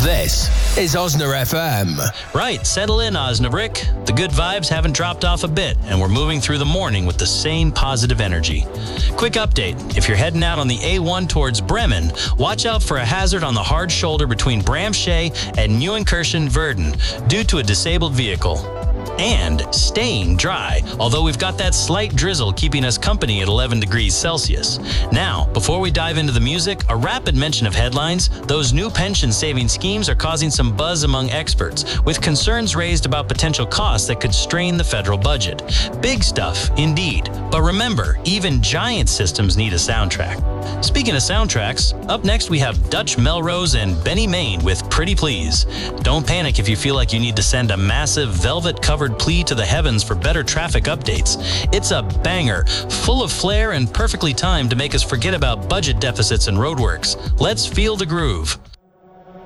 This is Osna FM. Right, settle in, Osnabrück. The good vibes haven't dropped off a bit, and we're moving through the morning with the same positive energy. Quick update, if you're heading out on the A1 towards Bremen, watch out for a hazard on the hard shoulder between Bramsche and Neuenkirchen-Verden due to a disabled vehicle. And staying dry, although we've got that slight drizzle keeping us company at 11 degrees Celsius. Now, before we dive into the music, a rapid mention of headlines. Those new pension saving schemes are causing some buzz among experts, with concerns raised about potential costs that could strain the federal budget. Big stuff, indeed. But remember, even giant systems need a soundtrack. Speaking of soundtracks, up next we have Dutch Melrose and Benny Main with Pretty Please. Don't panic if you feel like you need to send a massive velvet-covered plea to the heavens for better traffic updates. It's a banger, full of flair and perfectly timed to make us forget about budget deficits and roadworks. Let's feel the groove.